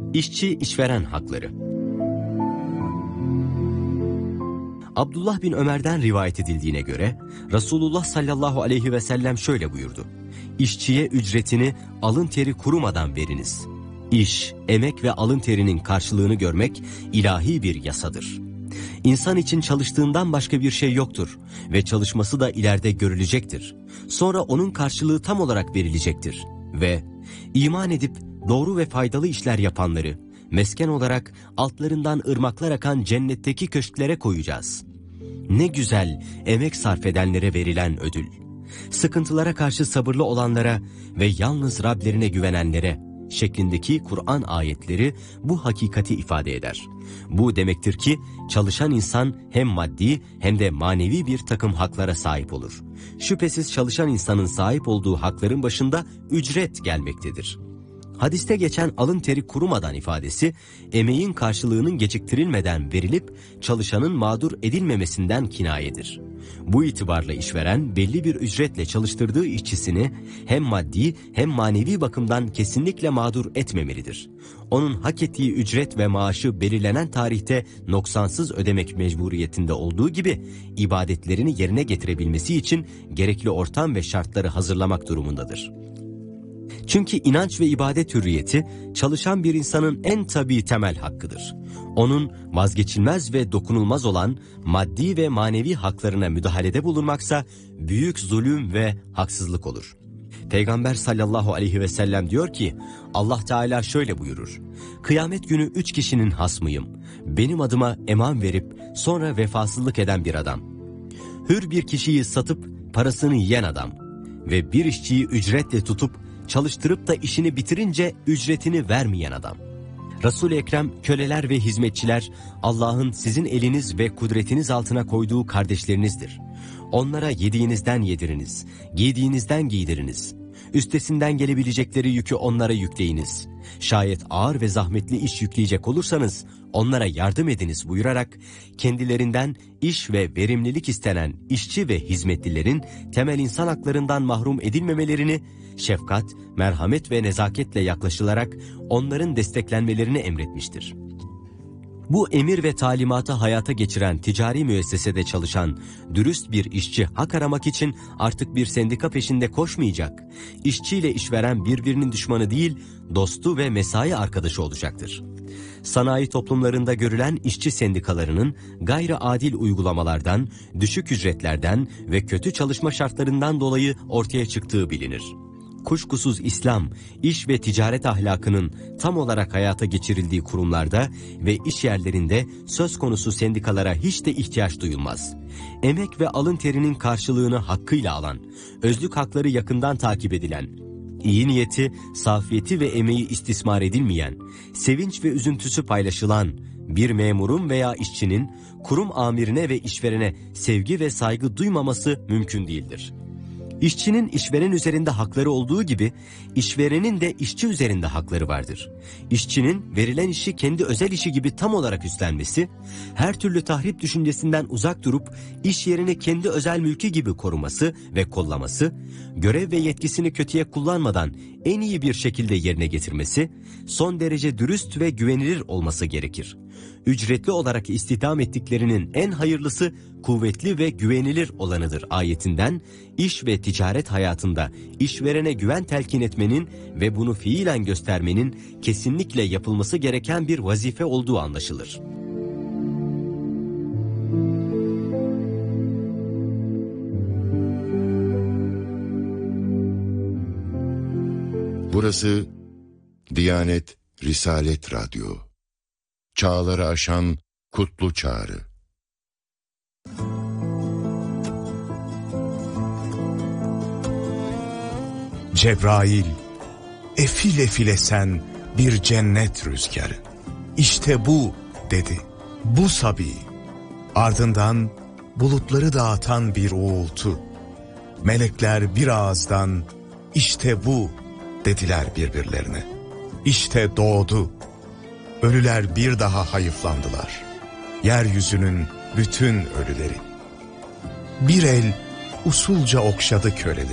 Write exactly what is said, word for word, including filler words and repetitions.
İşçi işveren hakları. Abdullah bin Ömer'den rivayet edildiğine göre Resulullah sallallahu aleyhi ve sellem şöyle buyurdu: İşçiye ücretini alın teri kurumadan veriniz. İş, emek ve alın terinin karşılığını görmek ilahi bir yasadır. İnsan için çalıştığından başka bir şey yoktur ve çalışması da ileride görülecektir. Sonra onun karşılığı tam olarak verilecektir ve iman edip doğru ve faydalı işler yapanları mesken olarak altlarından ırmaklar akan cennetteki köşklere koyacağız. Ne güzel emek sarf edenlere verilen ödül. Sıkıntılara karşı sabırlı olanlara ve yalnız Rablerine güvenenlere şeklindeki Kur'an ayetleri bu hakikati ifade eder. Bu demektir ki çalışan insan hem maddi hem de manevi bir takım haklara sahip olur. Şüphesiz çalışan insanın sahip olduğu hakların başında ücret gelmektedir. Hadiste geçen alın teri kurumadan ifadesi, emeğin karşılığının geciktirilmeden verilip çalışanın mağdur edilmemesinden kinayedir. Bu itibarla işveren belli bir ücretle çalıştırdığı işçisini hem maddi hem manevi bakımdan kesinlikle mağdur etmemelidir. Onun hak ettiği ücret ve maaşı belirlenen tarihte noksansız ödemek mecburiyetinde olduğu gibi ibadetlerini yerine getirebilmesi için gerekli ortam ve şartları hazırlamak durumundadır. Çünkü inanç ve ibadet hürriyeti çalışan bir insanın en tabii temel hakkıdır. Onun vazgeçilmez ve dokunulmaz olan maddi ve manevi haklarına müdahalede bulunmaksa büyük zulüm ve haksızlık olur. Peygamber sallallahu aleyhi ve sellem diyor ki, Allah Teala şöyle buyurur: Kıyamet günü üç kişinin hasmıyım. Benim adıma eman verip sonra vefasızlık eden bir adam. Hür bir kişiyi satıp parasını yiyen adam. Ve bir işçiyi ücretle tutup çalıştırıp da işini bitirince ücretini vermeyen adam. Resul-i Ekrem, köleler ve hizmetçiler Allah'ın sizin eliniz ve kudretiniz altına koyduğu kardeşlerinizdir. Onlara yediğinizden yediriniz, giydiğinizden giydiriniz. Üstesinden gelebilecekleri yükü onlara yükleyiniz. Şayet ağır ve zahmetli iş yükleyecek olursanız onlara yardım ediniz buyurarak kendilerinden iş ve verimlilik istenen işçi ve hizmetlilerin temel insan haklarından mahrum edilmemelerini, şefkat, merhamet ve nezaketle yaklaşılarak onların desteklenmelerini emretmiştir. Bu emir ve talimatı hayata geçiren ticari müessesede çalışan dürüst bir işçi hak aramak için artık bir sendika peşinde koşmayacak. İşçiyle işveren birbirinin düşmanı değil, dostu ve mesai arkadaşı olacaktır. Sanayi toplumlarında görülen işçi sendikalarının gayri adil uygulamalardan, düşük ücretlerden ve kötü çalışma şartlarından dolayı ortaya çıktığı bilinir. Kuşkusuz İslam, iş ve ticaret ahlakının tam olarak hayata geçirildiği kurumlarda ve iş yerlerinde söz konusu sendikalara hiç de ihtiyaç duyulmaz. Emek ve alın terinin karşılığını hakkıyla alan, özlük hakları yakından takip edilen, iyi niyeti, safiyeti ve emeği istismar edilmeyen, sevinç ve üzüntüsü paylaşılan bir memurun veya işçinin kurum amirine ve işverene sevgi ve saygı duymaması mümkün değildir. İşçinin işveren üzerinde hakları olduğu gibi işverenin de işçi üzerinde hakları vardır. İşçinin verilen işi kendi özel işi gibi tam olarak üstlenmesi, her türlü tahrip düşüncesinden uzak durup iş yerini kendi özel mülkü gibi koruması ve kollaması, görev ve yetkisini kötüye kullanmadan en iyi bir şekilde yerine getirmesi, son derece dürüst ve güvenilir olması gerekir. Ücretli olarak istihdam ettiklerinin en hayırlısı kuvvetli ve güvenilir olanıdır ayetinden iş ve ticaret hayatında işverene güven telkin etmenin ve bunu fiilen göstermenin kesinlikle yapılması gereken bir vazife olduğu anlaşılır. Burası Diyanet Risalet Radyo. Çağları aşan kutlu çağrı. Cebrail, efil efil esen bir cennet rüzgarı. İşte bu dedi, bu sabi. Ardından bulutları dağıtan bir uğultu. Melekler bir ağızdan işte bu dediler birbirlerine. İşte doğdu. Ölüler bir daha hayıflandılar. Yeryüzünün bütün ölüleri. Bir el usulca okşadı köleleri.